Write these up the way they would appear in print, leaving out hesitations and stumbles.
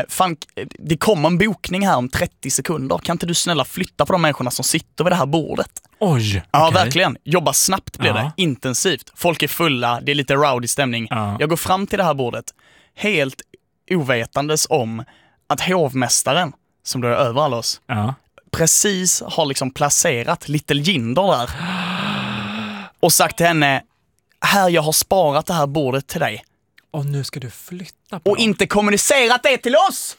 fan, det kommer en bokning här om 30 sekunder. Kan inte du snälla flytta på de människorna som sitter vid det här bordet? Oj, Ja, okej. verkligen. Jobba snabbt blir det. Intensivt. Folk är fulla, det är lite rowdy stämning. Jag går fram till det här bordet helt ovetandes om att hovmästaren, som då är över alla oss, precis har liksom placerat Little Jinder där. Och sagt till henne, här, jag har sparat det här bordet till dig. Och nu ska du flytta på och dem. inte kommunicerat det till oss!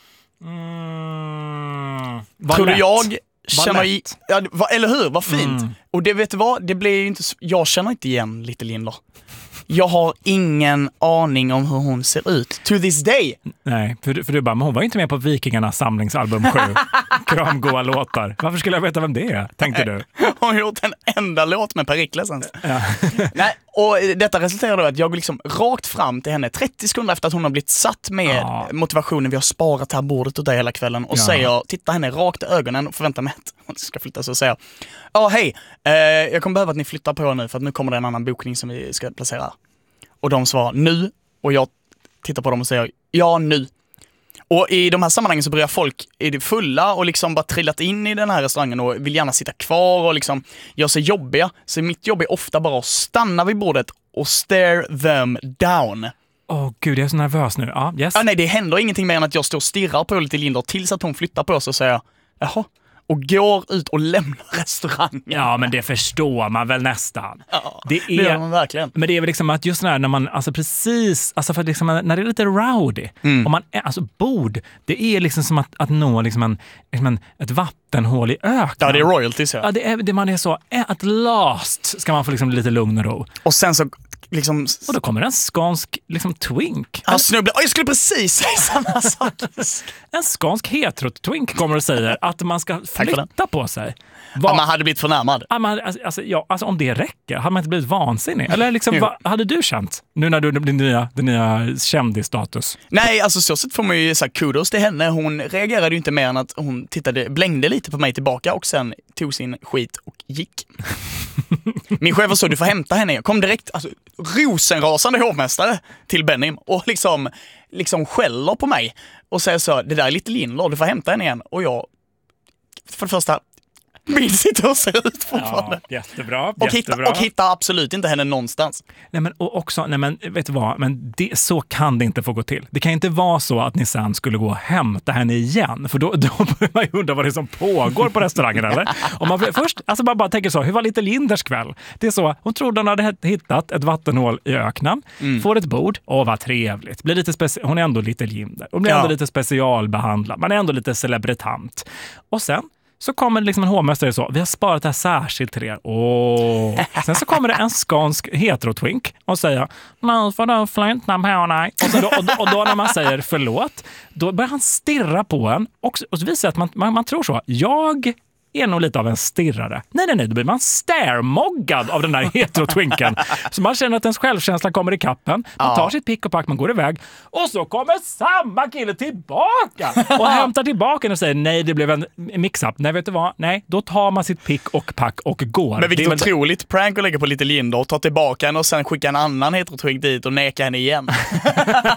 Tror du jag känner i... Ja, eller hur? Vad fint. Och det, vet du vad? Det blir ju inte... Jag känner inte igen Little Jinder. Jag har ingen aning om hur hon ser ut. To this day. Nej, för du bara, men hon var inte med på Vikingarnas samlingsalbum 7. Kramgoa låtar. Varför skulle jag veta vem det är? Tänkte du? Hon har gjort en enda låt med Perikles. Nej, och detta resulterade i att jag går liksom rakt fram till henne 30 sekunder efter att hon har blivit satt med motivationen. Vi har sparat det här bordet åt dig hela kvällen. Och säger, tittar henne rakt i ögonen och förväntar mig att hon ska flytta sig och säga, hej, jag kommer behöva att ni flyttar på nu för att nu kommer det en annan bokning som vi ska placera. Och de svarar nu, och jag tittar på dem och säger, ja nu. Och i de här sammanhangen så börjar folk i det fulla och liksom bara trillat in i den här restaurangen och vill gärna sitta kvar och liksom gör sig jobbiga. Så mitt jobb är ofta bara att stanna vid bordet och stare them down. Gud, jag är så nervös nu. Yes. Nej, det händer ingenting mer än att jag står och stirrar på Little Jinder tills att hon flyttar på sig och säger, jaha. Och går ut och lämnar restaurangen. Ja, men det förstår man väl nästan. Ja, det gör man verkligen. Men det är väl liksom att just när man, alltså precis, alltså för liksom när det är lite rowdy, och man är, alltså bord, det är liksom som att nå liksom ett vattenhål i öknen. Ja, det är royalties. Ja, det man är så, at last ska man få liksom lite lugn och ro. Och sen så liksom... Och då kommer en skånsk liksom twink. Han snubblar. Jag skulle precis säga samma sak. En skånsk hetero-twink kommer och säger att man ska flytta på sig. Man hade blivit förnärmad. Alltså om det räcker, hade man inte blivit vansinnig? Eller liksom, vad hade du känt nu när du blir din nya kändisstatus? Nej, alltså så sett får man ju säga kudos till henne. Hon reagerade ju inte mer än att hon blängde lite på mig tillbaka och sen tog sin skit och gick. Min chef sa, du får hämta henne. Jag kom direkt, alltså rosenrasande hovmästare till Benim och liksom skäller på mig och säger så, det där är Little Jinder, du får hämta henne igen. Och jag, för det första, minns inte hur hon ser ut fortfarande. Ja, jättebra. Och hittar absolut inte henne någonstans. Nej, men vet du vad? Men så kan det inte få gå till. Det kan inte vara så att ni sen skulle gå och hämta henne igen. För då börjar man ju undra vad det är som pågår på restaurangen, eller? Om man först, alltså man bara tänker så, hur var Little Jinders kväll? Det är så, hon trodde hon hade hittat ett vattenhål i öknen, får ett bord, vad trevligt. Blir lite hon är ändå Little Jinder. Hon blir ändå lite specialbehandlad. Man är ändå lite celebritant. Och sen så kommer liksom en hovmästare så, vi har sparat det här särskilt till er. Sen så kommer det en skånsk hetero-twink och säger, nu får du flinta på dig. Och då när man säger förlåt, då börjar han stirra på en. Och så visar det att man tror så, jag är nog lite av en stirrare. Nej, då blir man stare-moggad av den där hetero-twinken. Så man känner att ens självkänsla kommer i kappen. Man tar sitt pick och pack, man går iväg. Och så kommer samma kille tillbaka och hämtar tillbaka och säger, nej, det blev en mix-up. Nej, vet du vad? Nej, då tar man sitt pick och pack och går. Men vilket otroligt prank att lägga på Little Jinder och ta tillbaka henne och sen skicka en annan hetero-twink dit och neka henne igen.